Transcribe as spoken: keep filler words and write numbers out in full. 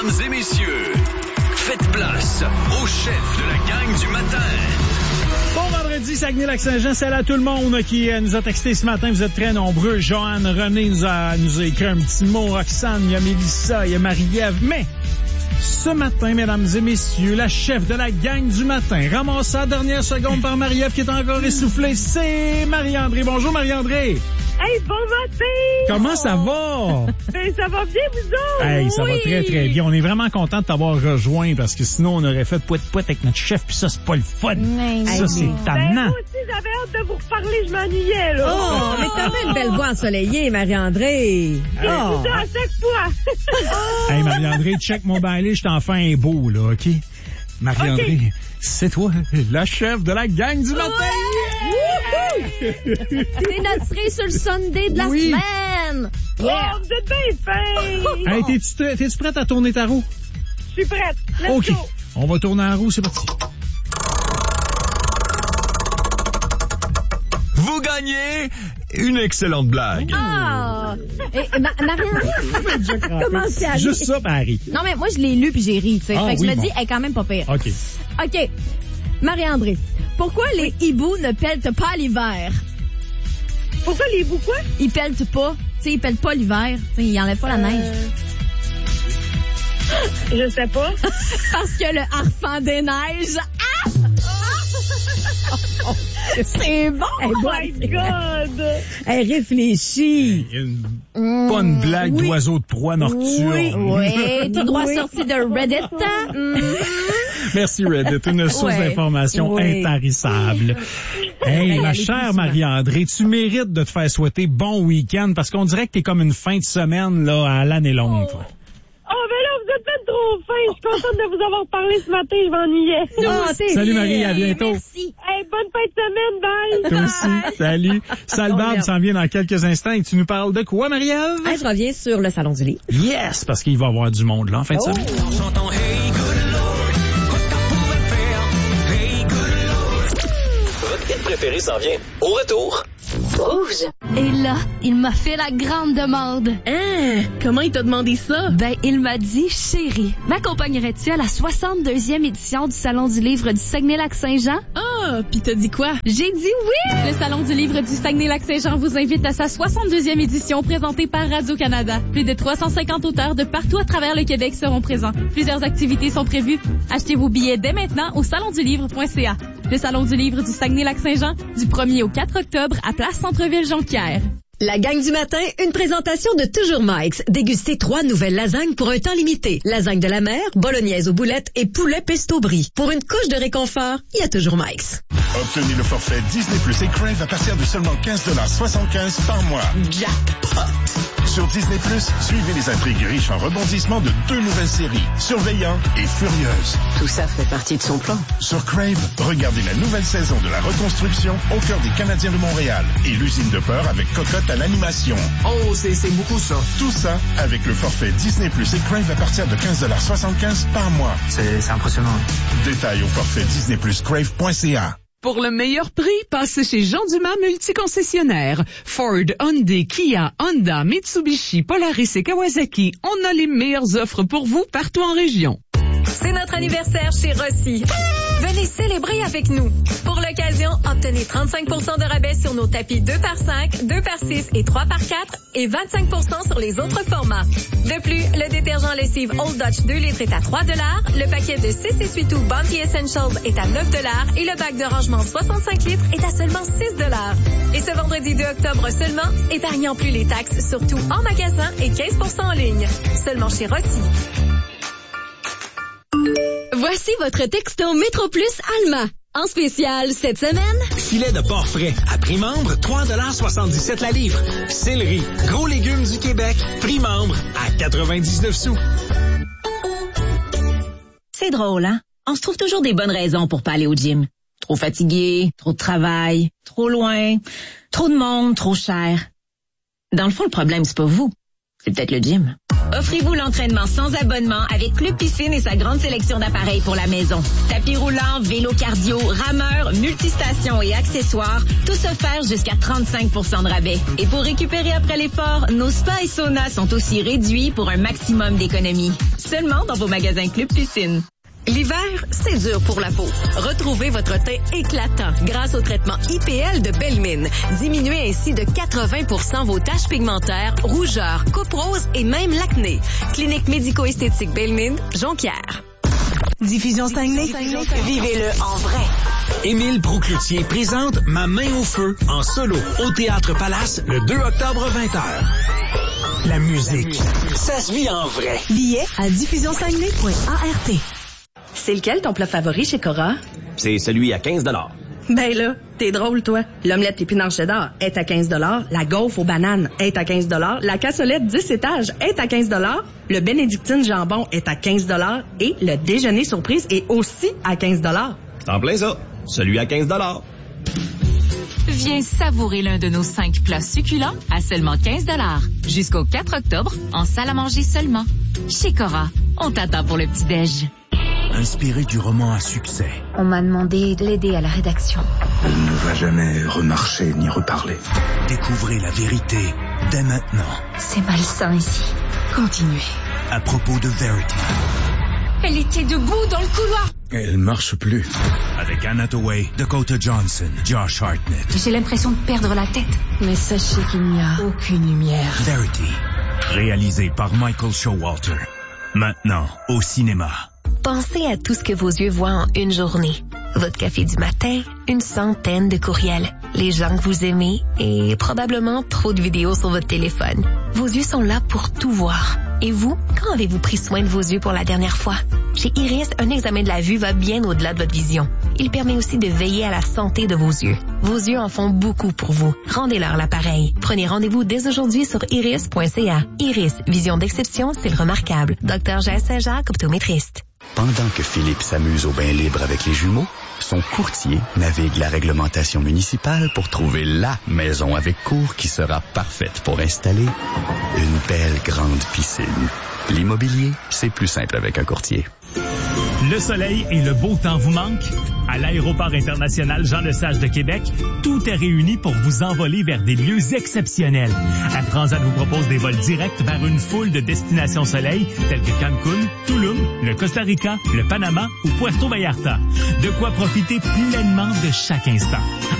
Mesdames et messieurs, faites place au chef de la gang du matin. Bon vendredi, Saguenay-Lac-Saint-Jean, salut à tout le monde qui euh, nous a texté ce matin. Vous êtes très nombreux. Joanne, René nous a, nous a écrit un petit mot. Roxane, il y a Mélissa, il y a Marie-Ève. Mais ce matin, mesdames et messieurs, la chef de la gang du matin, ramassée à la dernière seconde par Marie-Ève qui est encore essoufflée, c'est Marie-André. Bonjour Marie-André. Hey, bon matin! Comment ça va? Ben, ça va bien, vous autres? Hey, ça oui. va très, très bien. On est vraiment content de t'avoir rejoint parce que sinon, on aurait fait poète-poète avec notre chef, puis ça, c'est pas le fun. Mais ça, c'est Ben, tannant. moi aussi, j'avais hâte de vous reparler, je m'ennuyais, là. Oh, mais t'as même une belle voix ensoleillée, Marie-André. C'est Oh. ça à chaque fois. Hey, Marie-André, check mon balai, je t'en fais un beau, là, OK? Marie-André, Okay. c'est toi, la chef de la gang du matin! C'est notre cerise sur le Sunday de la Oui. semaine. Oh, vous êtes bien fin. Hey, t'es-tu, t'es-tu prête à tourner ta roue? Je suis prête. Let's OK. go. On va tourner en roue, c'est parti. Vous gagnez une excellente blague. Ah! Et, Ma- Marie-André, comment c'est allé? Juste ça, Paris. Non, mais moi, je l'ai lu puis j'ai ri, tu sais. Ah, fait que oui, je me bon. dis, elle est quand même pas pire. OK. OK. Marie-André, pourquoi les hiboux ne peltent pas l'hiver? Pourquoi les vous quoi? Ils peltent pas. Tu sais, ils peltent pas l'hiver. Tu sais, ils enlèvent pas la neige. Je sais pas. Parce que le harfang des neiges... Ah! C'est bon! Oh my God! Elle réfléchit. Une bonne blague oui. d'oiseau de proie nocturne. Oui, oui, tout droit Oui. sorti de Reddit. Mm. Merci, Reddit. Une source Ouais. d'information Oui. intarissable. Hey, ma elle est chère plus Marie-André, tu mérites de te faire souhaiter bon week-end parce qu'on dirait que t'es comme une fin de semaine là à l'année longue. toi. Oh, ben là, vous êtes pas trop fin. Je suis contente de vous avoir parlé ce matin. Je m'ennuyais. Ah, t'es Salut, bien. Marie, à bientôt. Merci. Hey, bonne fin de semaine, bye! Toi aussi. Salut. Salbarbe Merde. s'en vient dans quelques instants et tu nous parles de quoi, Marie-Ève? Ah, je reviens sur le Salon du Livre. Yes, parce qu'il va y avoir du monde là en fin de Oh. semaine. Votre hit préféré s'en vient. Au retour. Et là, il m'a fait la grande demande. Hein? Comment il t'a demandé ça? Ben, il m'a dit, chérie, m'accompagnerais-tu à la soixante-deuxième édition du Salon du Livre du Saguenay-Lac-Saint-Jean? Ah, pis t'as dit quoi? J'ai dit oui! Le Salon du Livre du Saguenay-Lac-Saint-Jean vous invite à sa soixante-deuxième édition présentée par Radio-Canada. Plus de trois cent cinquante auteurs de partout à travers le Québec seront présents. Plusieurs activités sont prévues. Achetez vos billets dès maintenant au salon du livre point c a. Le Salon du Livre du Saguenay-Lac-Saint-Jean, du premier au quatre octobre à Place Centre-Ville-Jonquière. La gang du matin, une présentation de Toujours Mike's. Dégustez trois nouvelles lasagnes pour un temps limité. Lasagne de la mer, bolognaise aux boulettes et poulet pesto brie. Pour une couche de réconfort, il y a Toujours Mike's. Obtenez le forfait Disney Plus et Crave à partir de seulement quinze dollars soixante-quinze par mois. Jackpot! Sur Disney Plus, suivez les intrigues riches en rebondissements de deux nouvelles séries, Surveillant et Furieuse. Tout ça fait partie de son plan. Sur Crave, regardez la nouvelle saison de la reconstruction au cœur des Canadiens de Montréal et l'usine de peur avec Cocotte à l'animation. Oh, c'est, c'est beaucoup ça. Tout ça avec le forfait Disney Plus et Crave à partir de quinze dollars soixante-quinze par mois. C'est, c'est impressionnant. Détails au forfait Disney Plus Crave point c a. Pour le meilleur prix, passez chez Jean Dumas Multiconcessionnaire. Ford, Hyundai, Kia, Honda, Mitsubishi, Polaris et Kawasaki. On a les meilleures offres pour vous partout en région. C'est notre anniversaire chez Rossi. Venez célébrer avec nous. Pour l'occasion, obtenez trente-cinq pour cent de rabais sur nos tapis deux par cinq, deux par six et trois par quatre et vingt-cinq pour cent sur les autres formats. De plus, le détergent lessive Old Dutch deux litres est à trois dollars, le paquet de six essuie-tout Bounty Essentials est à neuf dollars et le bac de rangement soixante-cinq litres est à seulement six dollars. Et ce vendredi deux octobre seulement, épargnant plus les taxes, surtout en magasin et quinze pour cent en ligne. Seulement chez Rossi. Voici votre texto Métro Plus Alma. En spécial cette semaine, Filet de porc frais à prix membre, trois dollars soixante-dix-sept la livre. Céleri, gros légumes du Québec, prix membre à quatre-vingt-dix-neuf sous. C'est drôle, hein? On se trouve toujours des bonnes raisons pour pas aller au gym. Trop fatigué, trop de travail, trop loin, trop de monde, trop cher. Dans le fond, le problème, c'est pas vous. C'est peut-être le gym. Offrez-vous l'entraînement sans abonnement avec Club Piscine et sa grande sélection d'appareils pour la maison. Tapis roulant, vélo cardio, rameur, multistations et accessoires, tout offert jusqu'à trente-cinq pour cent de rabais. Et pour récupérer après l'effort, nos spas et saunas sont aussi réduits pour un maximum d'économie. Seulement dans vos magasins Club Piscine. L'hiver, c'est dur pour la peau. Retrouvez votre teint éclatant grâce au traitement I P L de Belmine. Diminuez ainsi de quatre-vingts pour cent vos taches pigmentaires, rougeurs, coupe rose et même l'acné. Clinique médico-esthétique Belmine, Jonquière. Diffusion Saguenay, vivez-le en vrai. Émile Proucloutier présente Ma main au feu en solo au Théâtre Palace le deux octobre vingt heures. La musique, ça se vit en vrai. Billets à diffusion saguenay point A R T. C'est lequel ton plat favori chez Cora? C'est celui à quinze dollars. Ben là, t'es drôle, toi. L'omelette épinard cheddar est à quinze dollars. La gaufre aux bananes est à quinze dollars. La cassolette dix étages est à quinze dollars. Le bénédictine jambon est à quinze dollars. Et le déjeuner surprise est aussi à quinze dollars. C'est en plein ça. Celui à quinze dollars. Viens savourer l'un de nos cinq plats succulents à seulement quinze dollars. Jusqu'au quatre octobre, en salle à manger seulement. Chez Cora, on t'attend pour le petit-déj. Inspiré du roman à succès. On m'a demandé de l'aider à la rédaction. Elle ne va jamais remarcher ni reparler. Découvrez la vérité dès maintenant. C'est malsain ici. Continuez. À propos de Verity. Elle était debout dans le couloir. Elle marche plus. Avec Anne Hathaway, Dakota Johnson, Josh Hartnett. J'ai l'impression de perdre la tête. Mais sachez qu'il n'y a aucune lumière. Verity. Réalisé par Michael Showalter. Maintenant, au cinéma. Pensez à tout ce que vos yeux voient en une journée. Votre café du matin, une centaine de courriels, les gens que vous aimez et probablement trop de vidéos sur votre téléphone. Vos yeux sont là pour tout voir. Et vous, quand avez-vous pris soin de vos yeux pour la dernière fois? Chez Iris, un examen de la vue va bien au-delà de votre vision. Il permet aussi de veiller à la santé de vos yeux. Vos yeux en font beaucoup pour vous. Rendez-leur l'appareil. Prenez rendez-vous dès aujourd'hui sur iris point c a. Iris, vision d'exception, c'est le remarquable. Docteur Jess Saint-Jacques, optométriste. Pendant que Philippe s'amuse au bain libre avec les jumeaux, son courtier navigue la réglementation municipale pour trouver la maison avec cour qui sera parfaite pour installer une belle grande piscine. L'immobilier, c'est plus simple avec un courtier. Le soleil et le beau temps vous manquent? À l'aéroport international Jean-Lesage de Québec, tout est réuni pour vous envoler vers des lieux exceptionnels. Air Transat vous propose des vols directs vers une foule de destinations soleil telles que Cancun, Tulum, le Costa Rica, le Panama ou Puerto Vallarta. De quoi profiter pleinement de chaque instant.